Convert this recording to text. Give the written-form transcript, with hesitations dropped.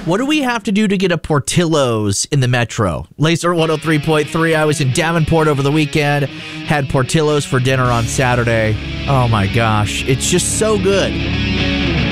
What do we have to do to get a Portillo's in the metro? Laser 103.3. I was in Davenport over the weekend, had Portillo's for dinner on Saturday. Oh my gosh, it's just so good.